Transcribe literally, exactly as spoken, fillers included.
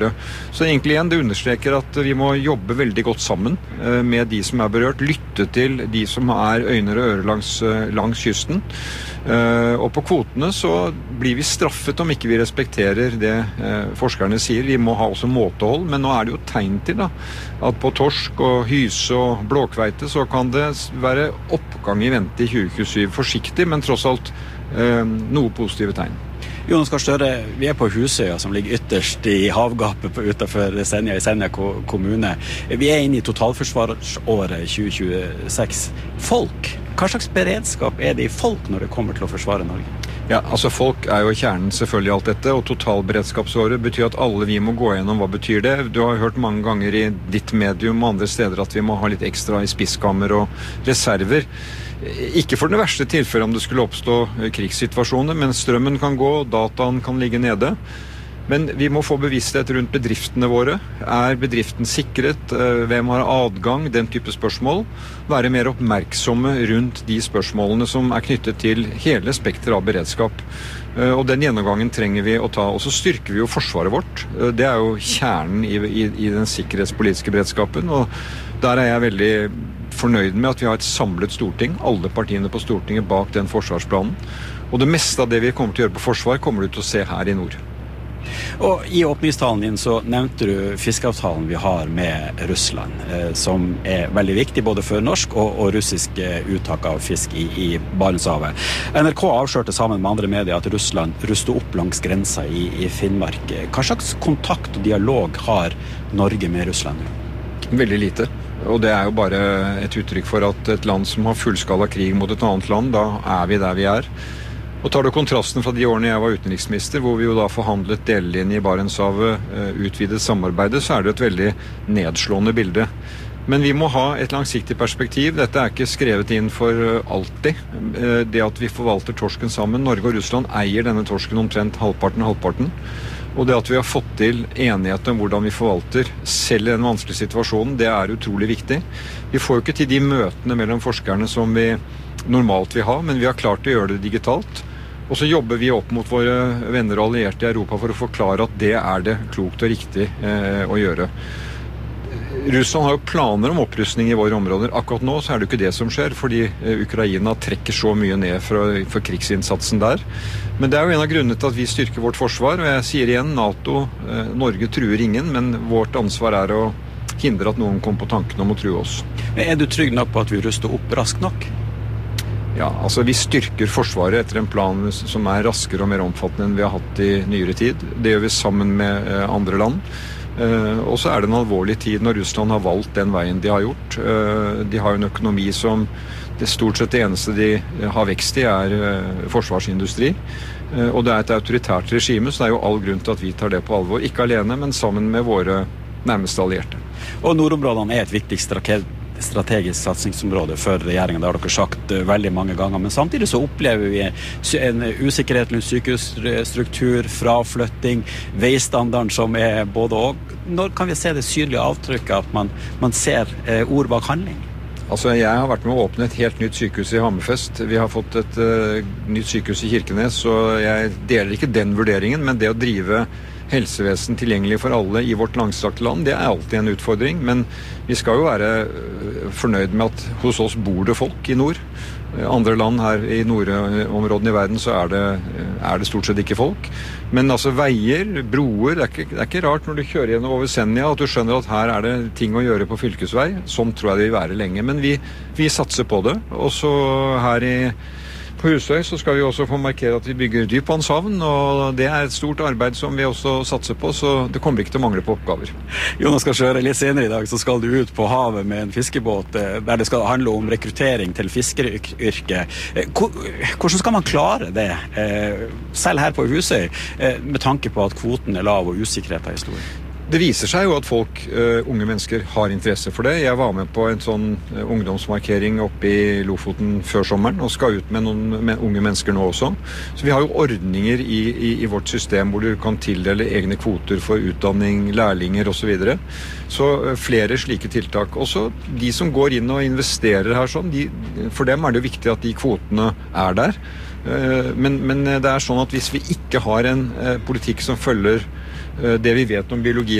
Så egentlig igjen, det understreker at vi må jobbe veldig godt sammen med de som er berørt, lytte til de som er øyne og ører langs, langs kysten. Og på kvotene så blir vi straffet om ikke vi respekterer det forskerne sier. Vi må ha også måtehold, men nå er det jo tegn til da, at på torsk og hyse og blåkveite så kan det være oppgang i vente i tjue tjuesyv. Forsiktig, men tross alt noe positive tegn. Jonas Gahr Støre, vi er på Husøya som ligger ytterst i havgapet utenfor Senja i Senja kommune. Vi er inne i totalforsvarsåret tjue tjueseks. Folk, hva slags beredskap er det i folk når det kommer til å forsvare Norge? Ja, altså folk er jo kjernen selvfølgelig i alt dette, og totalberedskapsåret betyr at alle vi må gå gjennom hva betyr det. Du har hørt mange ganger i ditt medium og andre steder at vi må ha litt ekstra i spiskammer og reserver. Ikke for den verste tilfellet om det skulle oppstå krigssituasjoner, men strømmen kan gå, dataen kan ligge nede. Men vi må få bevissthet rundt bedriftene våre. Er bedriften sikret? Hvem har adgang? Den type spørsmål. Være mer oppmerksomme rundt de spørsmålene som er knyttet til hele spektret av beredskap. Og den gjennomgangen trenger vi å ta. Og så styrker vi jo forsvaret vårt. Det er jo kjernen i, i, i den sikkerhetspolitiske beredskapen. Og der er jeg veldig fornøyd med at vi har et samlet storting, alle partiene på Stortinget bak den forsvarsplanen. Og det meste av det vi kommer til å gjøre på forsvar, kommer du til å se her i nord. Og i åpningstalen din så nevnte du fiskeavtalen vi har med Russland, eh, som er veldig viktig både for norsk og, og russisk eh, uttak av fisk i, i Barentshavet. N R K avslørte sammen med andre medier at Russland ruster opp langs grensa i, i Finnmark. Hva slags kontakt og dialog har Norge med Russland nå? Veldig lite. Og det er jo bare et uttrykk for at et land som har fullskala krig mot et annet land, da er vi der vi er. Og tar du kontrasten fra de årene jeg var utenriksminister, hvor vi jo da forhandlet delelinje i Barentshavet, utvidet samarbeidet, så er det et veldig nedslående bilde. Men vi må ha et langsiktig perspektiv. Dette er ikke skrevet inn for alltid. Det at vi forvalter torsken sammen, Norge og Russland eier denne torsken omtrent halvparten halvparten. Og det at vi har fått til enighet om hvordan vi forvalter selv i den vanskelige situasjonen, det er utrolig viktig. Vi får jo ikke til de møtene mellom forskerne som vi normalt vil ha, men vi har klart å gjøre det digitalt. Og så jobber vi opp mot våre venner og allierte i Europa for å forklare at det er det klokt og riktig eh, å gjøre. Russland har jo planer om opprustning i våre områder. Akkurat nå så er det ikke det som skjer, fordi Ukraina trekker så mye ned for, for krigsinnsatsen der. Men det er jo en av grunnene til at vi styrker vårt forsvar, og jeg sier igjen, NATO, eh, Norge truer ingen, men vårt ansvar er å hindre at noen kommer på tanken om å true oss. Er du trygg nok på at vi ruster opp raskt nok? Ja, altså vi styrker forsvaret etter en plan som er raskere og mer omfattende enn vi har hatt i nyere tid. Det gjør vi sammen med eh, andre land. Uh, og så er det en alvorlig tid når Russland har valgt den veien de har gjort. Uh, de har en økonomi som det stort sett det eneste de har vekst i er uh, forsvarsindustri. Uh, og det er et autoritært regime, så det er jo all grunn til at vi tar det på alvor. Ikke alene, men sammen med våre nærmeste allierte. Og nordområdene er et viktig strategisk satsingsområde for regjeringen, det har dere sagt veldig mange ganger, men samtidig så opplever vi en usikkerhet rundt sykehusstruktur, fraflytting, veistandarden som er både og. Når kan vi se det synlige avtrykket at man, man ser eh, ord bak handling? Altså, jeg har vært med å åpne et helt nytt sykehus i Hammerfest. Vi har fått et uh, nytt sykehus i Kirkenes, så jeg deler ikke den vurderingen, men det å drive helsevesen tilgjengelig for alle i vårt langstrakte land, det er alltid en utfordring, men vi skal jo være fornøyd med at hos oss bor det folk i nord. Andre land her i nordområdene i verden så er det, er det stort sett ikke folk. Men altså veier, broer, det er, ikke, det er ikke rart når du kjører gjennom over Senja at du skjønner at her er det ting å gjøre på fylkesvei. Sånn tror jeg det vil være lenge, men vi, vi satser på det. Og så her i På Husøy så skal vi også få markere at vi bygger dypvannshavn, og det er et stort arbeid som vi også satser på, så det kommer ikke til å mangle på oppgaver. Jonas Gahr Støre, litt senere i dag så skal du ut på havet med en fiskebåt der det skal handle om rekruttering til fiskeryrket. Hvordan skal man klare det, selv her på Husøy, med tanke på at kvoten er lav og usikkerheten er stor? Det viser seg jo at folk, uh, unge mennesker, har interesse for det. Jeg var med på en sånn uh, ungdomsmarkering oppe i Lofoten før sommeren, og skal ut med noen med unge mennesker nå også. Så vi har jo ordninger i, i, i vårt system hvor du kan tildele egne kvoter for utdanning, lærlinger og så videre. Så uh, flere slike tiltak. Også de som går inn og investerer her sånn, de, for dem er det jo viktig at de kvotene er der. Uh, men, men det er sånn at hvis vi ikke har en uh, politikk som følger det vi vet om biologien